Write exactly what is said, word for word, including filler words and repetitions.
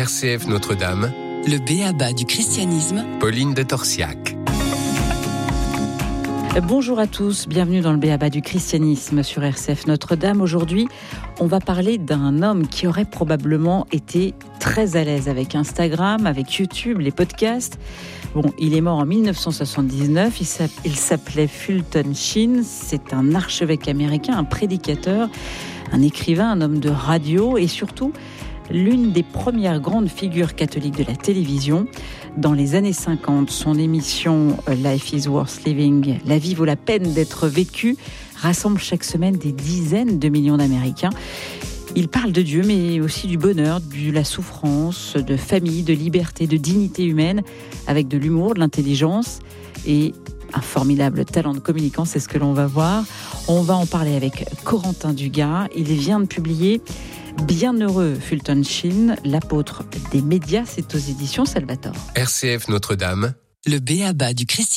R C F Notre-Dame, le b.a.-ba du christianisme, Pauline de Torsiac. Bonjour à tous, bienvenue dans le b.a.-ba du christianisme sur R C F Notre-Dame. Aujourd'hui, on va parler d'un homme qui aurait probablement été très à l'aise avec Instagram, avec YouTube, les podcasts. Bon, il est mort en dix-neuf cent soixante-dix-neuf, il s'appelait Fulton Sheen, c'est un archevêque américain, un prédicateur, un écrivain, un homme de radio et surtout l'une des premières grandes figures catholiques de la télévision. Dans les années cinquante, son émission Life is Worth Living, La vie vaut la peine d'être vécue, rassemble chaque semaine des dizaines de millions d'Américains. Il parle de Dieu, mais aussi du bonheur, de la souffrance, de famille, de liberté, de dignité humaine, avec de l'humour, de l'intelligence et un formidable talent de communicant, c'est ce que l'on va voir. On va en parler avec Corentin Dugas. Il vient de publier Bienheureux Fulton Sheen, l'apôtre des médias, c'est aux éditions Salvatore. R C F Notre-Dame, le b.a.-ba du christianisme.